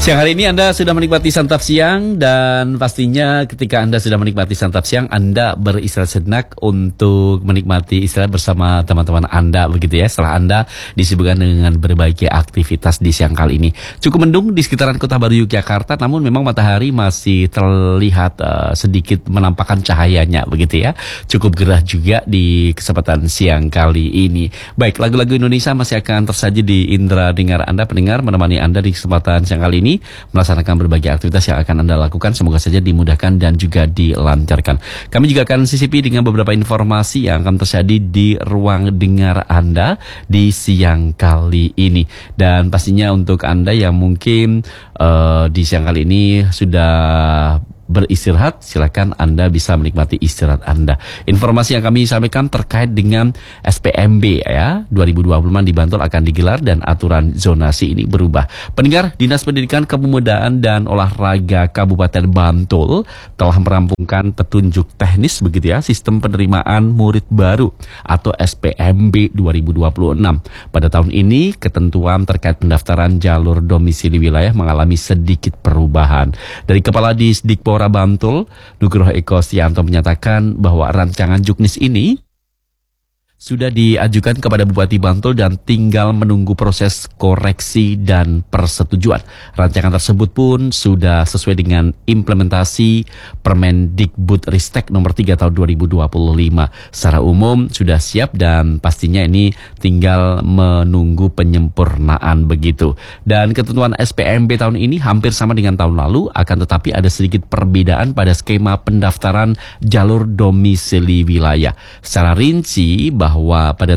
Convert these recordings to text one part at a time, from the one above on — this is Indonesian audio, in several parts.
Siang hari ini Anda sudah menikmati santap siang, dan pastinya ketika Anda sudah menikmati santap siang, Anda beristirahat sejenak untuk menikmati istirahat bersama teman-teman Anda begitu ya, setelah Anda disibukkan dengan berbagai aktivitas di siang kali ini. Cukup mendung di sekitaran Kota Baru Yogyakarta, namun memang matahari masih terlihat sedikit menampakkan cahayanya begitu ya. Cukup gerah juga di kesempatan siang kali ini. Baik, lagu-lagu Indonesia masih akan tersaji di indera dengar Anda pendengar, menemani Anda di kesempatan siang kali ini melaksanakan berbagai aktivitas yang akan Anda lakukan. Semoga saja dimudahkan dan juga dilancarkan. Kami juga akan sisipi dengan beberapa informasi yang akan terjadi di ruang dengar Anda di siang kali ini. Dan pastinya untuk Anda yang mungkin di siang kali ini sudah beristirahat, silakan Anda bisa menikmati istirahat Anda. Informasi yang kami sampaikan terkait dengan SPMB ya 2025 di Bantul akan digelar dan aturan zonasi ini berubah. Pendengar, Dinas Pendidikan Kepemudaan dan Olahraga Kabupaten Bantul telah merampungkan petunjuk teknis begitu ya sistem penerimaan murid baru atau SPMB 2026. Pada tahun ini ketentuan terkait pendaftaran jalur domisili wilayah mengalami sedikit perubahan. Dari Kepala Disdikpora Bantul, Nugroho Eko Stianto menyatakan bahwa rancangan juknis ini sudah diajukan kepada Bupati Bantul dan tinggal menunggu proses koreksi dan persetujuan. Rancangan tersebut pun sudah sesuai dengan implementasi Permendikbudristek nomor 3 tahun 2025. Secara umum sudah siap dan pastinya ini tinggal menunggu penyempurnaan begitu. Dan ketentuan SPMB tahun ini hampir sama dengan tahun lalu, akan tetapi ada sedikit perbedaan pada skema pendaftaran jalur domisili wilayah. Secara rinci bahwa pada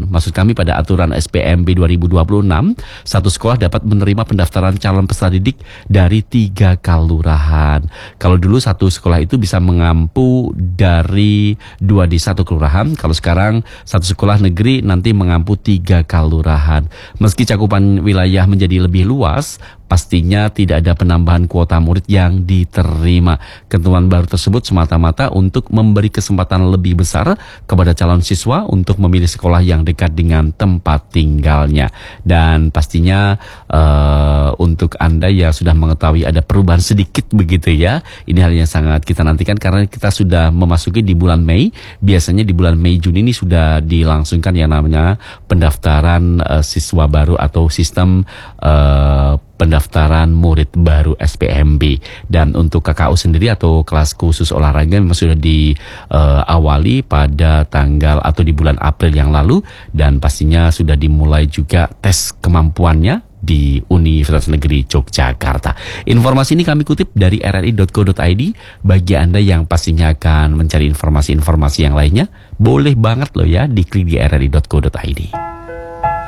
aturan SPMB 2026, satu sekolah dapat menerima pendaftaran calon peserta didik dari 3 kelurahan. Kalau dulu satu sekolah itu bisa mengampu dari 2 desa atau kelurahan, kalau sekarang satu sekolah negeri nanti mengampu 3 kelurahan. Meski cakupan wilayah menjadi lebih luas, pastinya tidak ada penambahan kuota murid yang diterima. Ketentuan baru tersebut semata-mata untuk memberi kesempatan lebih besar kepada calon siswa untuk memilih sekolah yang dekat dengan tempat tinggalnya. Dan pastinya untuk Anda yang sudah mengetahui ada perubahan sedikit begitu ya, ini hal yang sangat kita nantikan karena kita sudah memasuki di bulan Mei. Biasanya di bulan Mei Juni ini sudah dilangsungkan yang namanya pendaftaran siswa baru atau sistem pendaftaran murid baru SPMB. Dan untuk KKU sendiri atau kelas khusus olahraga memang sudah diawali pada tanggal atau di bulan April yang lalu, dan pastinya sudah dimulai juga tes kemampuannya di Universitas Negeri Yogyakarta. Informasi ini kami kutip dari rri.co.id. Bagi Anda yang pastinya akan mencari informasi-informasi yang lainnya, boleh banget loh ya diklik di rri.co.id.